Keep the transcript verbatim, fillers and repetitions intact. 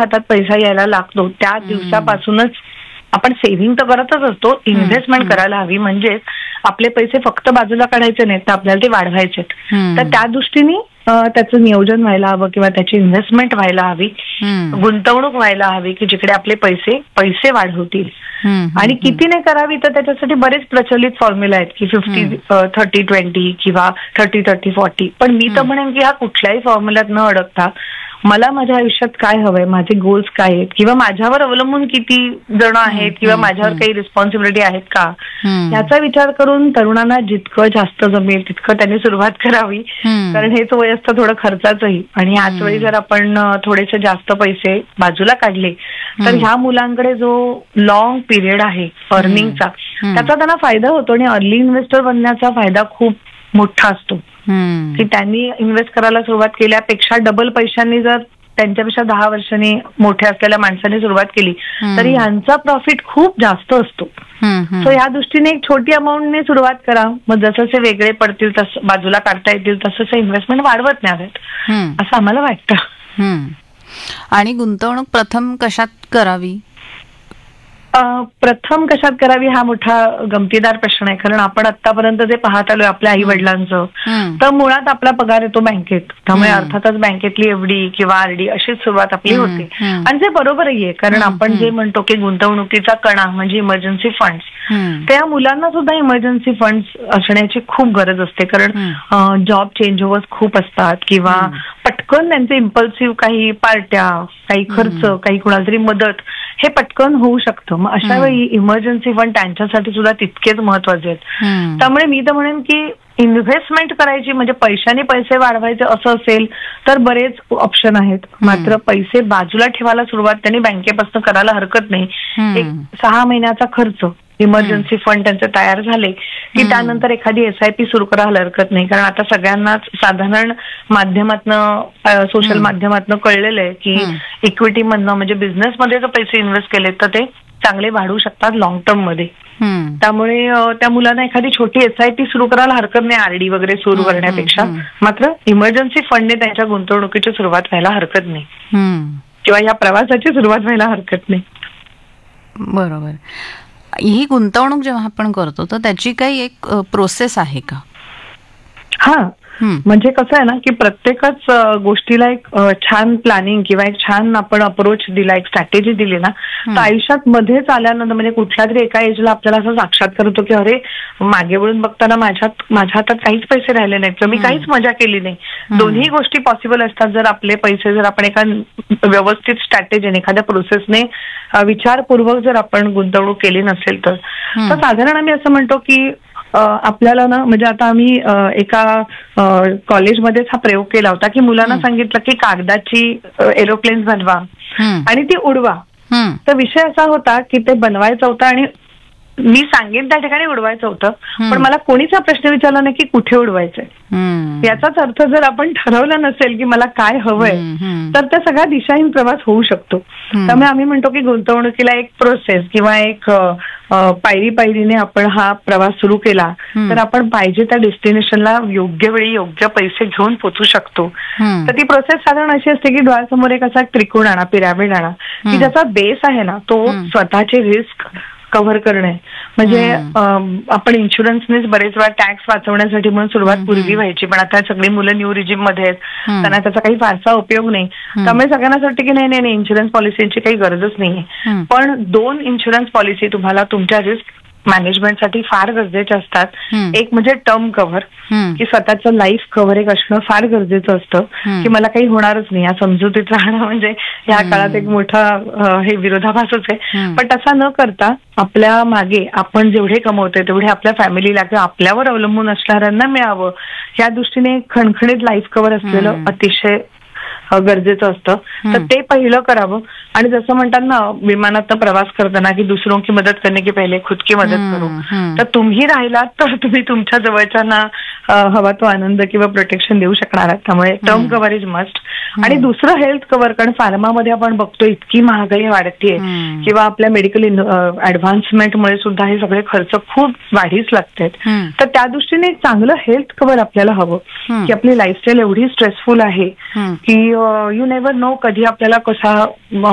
हातात पैसा यायला लागतो त्या दिवसापासूनच आपण सेव्हिंग तर करतच असतो, इन्व्हेस्टमेंट करायला हवी. म्हणजेच आपले पैसे फक्त बाजूला काढायचे नाहीत, तर आपल्याला ते वाढवायचे. तर त्या दृष्टीने त्याचं नियोजन व्हायला हवं किंवा त्याची इन्व्हेस्टमेंट व्हायला हवी, गुंतवणूक व्हायला हवी की जिकडे आपले पैसे पैसे वाढवतील. आणि किती नाही करावी तर त्याच्यासाठी बरेच प्रचलित फॉर्म्युला आहेत की फिफ्टी थर्टी ट्वेंटी किंवा थर्टी थर्टी फॉर्टी. पण मी तर म्हणेन की हा कुठल्याही फॉर्म्युल्यात न अडकता मला माझ्या आयुष्यात काय हवंय, माझे गोल्स काय आहेत किंवा माझ्यावर अवलंबून किती जण आहेत किंवा माझ्यावर काही रिस्पॉन्सिबिलिटी आहेत का, याचा विचार करून तरुणांना जितकं जास्त जमेल तितकं त्यांनी सुरुवात करावी. कारण हेच वय असतं थोडं खर्चाचंही. आणि याच वेळी जर आपण थोडेसे जास्त पैसे बाजूला काढले तर ह्या मुलांकडे जो लॉंग पिरियड आहे अर्निंगचा त्याचा त्यांना फायदा होतो. आणि अर्ली इन्व्हेस्टर बनण्याचा फायदा खूप मोठा असतो की त्यांनी इन्व्हेस्ट करायला सुरुवात केल्यापेक्षा डबल पैशांनी जर त्यांच्यापेक्षा दहा वर्षांनी मोठ्या असलेल्या माणसांनी सुरुवात केली तर यांचा प्रॉफिट खूप जास्त असतो. सो या दृष्टीने एक छोटी अमाऊंटने सुरुवात करा, मग जसं वेगळे पडतील तसं बाजूला काढता येतील तसं इन्व्हेस्टमेंट वाढवत न्यावेत असं आम्हाला वाटतं. आणि गुंतवणूक प्रथम कशात करावी? प्रथम कशात करावी हा मोठा गमतीदार प्रश्न आहे. कारण आपण आतापर्यंत जे पाहत आलोय आपल्या आई वडिलांचं, तर मुळात आपला पगार येतो बँकेत, त्यामुळे अर्थातच बँकेतली एफडी किंवा आरडी अशीच सुरुवात आपली होते. आणि ते बरोबरही आहे, कारण आपण जे म्हणतो की गुंतवणुकीचा कणा म्हणजे इमर्जन्सी फंड्स, त्या मुलांना सुद्धा इमर्जन्सी फंड्स असण्याची खूप गरज असते. कारण जॉब चेंज ओव्हर्स खूप असतात किंवा पटकन त्यांचे इम्पल्सिव्ह काही पार्ट्या, काही खर्च, काही कुणाला तरी मदत हे पटकन होऊ शकतं. मग अशा वेळी इमर्जन्सी फंड त्यांच्यासाठी सुद्धा तितकेच महत्वाचे आहेत. त्यामुळे मी तर म्हणेन की इन्व्हेस्टमेंट करायची म्हणजे पैशाने पैसे वाढवायचे असं असेल तर बरेच ऑप्शन आहेत. मात्र पैसे बाजूला ठेवायला सुरुवात त्यांनी बँकेपासून करायला हरकत नाही. एक सहा महिन्याचा खर्च इमर्जन्सी फंड त्यांचे तयार झाले की त्यानंतर एखादी एसआयपी सुरू करायला हरकत नाही. कारण आता सगळ्यांनाच साधारण माध्यमातनं, सोशल माध्यमातनं कळलेलं आहे की इक्विटी मधनं म्हणजे बिझनेसमध्ये जर पैसे इन्व्हेस्ट केले तर ते चांगले वाढू शकतात लॉंग टर्म मध्ये. त्यामुळे त्या मुलांना एखादी छोटी एसआयपी सुरू करायला हरकत नाही आरडी वगैरे सुरू करण्यापेक्षा. मात्र इमर्जन्सी फंडने त्यांच्या गुंतवणुकीची सुरुवात व्हायला हरकत नाही किंवा या प्रवासाची सुरुवात व्हायला हरकत नाही. बरोबर. ही गुंतवणूक जेव्हा आपण करतो तर त्याची काही एक प्रोसेस आहे का? हा, म्हणजे कसं आहे ना की प्रत्येकच गोष्टीला एक छान प्लॅनिंग किंवा एक छान आपण अप्रोच दिला, एक स्ट्रॅटेजी दिली ना, तर आयुष्यात मध्येच आल्यानंतर म्हणजे कुठल्या तरी एका एजला आपल्याला असं साक्षात्कार होतो की अरे मागे वळून बघताना माझ्यात माझ्या हातात काहीच पैसे राहिले नाहीत किंवा मी काहीच मजा केली नाही. दोन्ही गोष्टी पॉसिबल असतात जर आपले पैसे जर आपण एका व्यवस्थित स्ट्रॅटेजीने एखाद्या प्रोसेसने विचारपूर्वक जर आपण गुंतवणूक केली नसेल तर. तर साधारण आम्ही असं म्हणतो की आपल्याला ना म्हणजे आता आम्ही एका कॉलेजमध्येच हा प्रयोग केला होता की मुलांना सांगितलं की कागदाची एरोप्लेन बनवा आणि ती उडवा. तर विषय असा होता की ते बनवायचं होतं आणि मी सांगेन त्या ठिकाणी उडवायचं होतं, पण मला कोणीच हा प्रश्न विचारला नाही की कुठे उडवायचंय. याचाच अर्थ जर आपण ठरवलं नसेल की मला काय हवंय तर त्या सगळा दिशाहीन प्रवास होऊ शकतो. त्यामुळे आम्ही म्हणतो की गुंतवणुकीला एक प्रोसेस किंवा एक पायरी पायरीने आपण हा प्रवास सुरू केला तर आपण पाहिजे त्या डेस्टिनेशनला योग्य वेळी योग्य पैसे घेऊन पोहोचू शकतो. तर ती प्रोसेस साधारण अशी असते की डोळ्यासमोर एक असा त्रिकोण आणा, पिरॅमिड आणा की ज्याचा बेस आहे ना तो स्वतःचे रिस्क कव्हर करणे. म्हणजे आपण इन्शुरन्सनेच बरेच वेळा टॅक्स वाचवण्यासाठी म्हणून सुरुवात पूर्वी व्हायची, पण आता सगळी मुलं न्यू रिजिम मध्ये आहेत, त्यांना त्याचा काही फारसा उपयोग नाही. त्यामुळे सगळ्यांना असं वाटतं की नाही नाही इन्शुरन्स पॉलिसीची काही गरजच नाहीये. पण दोन इन्शुरन्स पॉलिसी तुम्हाला तुमच्या रिस्क मॅनेजमेंटसाठी फार गरजेचे असतात. एक म्हणजे टर्म कव्हर की स्वतःचं लाईफ कव्हर एक असणं फार गरजेचं असतं की मला काही होणारच नाही या समजुतीत राहणं म्हणजे या काळात एक मोठा हे विरोधाभासच आहे. पण तसा न करता आपल्या मागे आपण जेवढे कमवतोय तेवढे आपल्या फॅमिलीला किंवा आपल्यावर अवलंबून असणाऱ्यांना मिळावं या दृष्टीने खणखणीत लाईफ कव्हर असलेलं अतिशय गरजेचं असतं. तर ते पहिलं करावं. आणि जसं म्हणतात ना विमानात प्रवास करताना की दुसरों की मदत करणे की पहिले खुद की मदत करू, तर तुम्ही राहिलात तर तुम्ही तुमच्या जवळच्यांना हवा तो आनंद किंवा प्रोटेक्शन देऊ शकणार आहात. त्यामुळे टर्म कव्हर इज मस्ट. आणि दुसरं हेल्थ कव्हर, कारण फार्मामध्ये आपण बघतो इतकी महागाई वाढतीये किंवा आपल्या मेडिकल ऍडव्हान्समेंटमुळे सुद्धा हे सगळे खर्च खूप वाढीच लागतात. तर त्या दृष्टीने एक चांगलं हेल्थ कव्हर आपल्याला हवं की आपली लाईफस्टाईल एवढी स्ट्रेसफुल आहे की यू नेव्हर नो कधी आपल्याला कसा